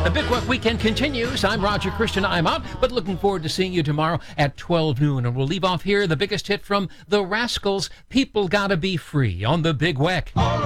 The Big Weck Weekend continues. I'm Roger Christian. I'm out, but looking forward to seeing you tomorrow at 12 noon. And we'll leave off here the biggest hit from The Rascals, People Gotta Be Free, on The Big Weck.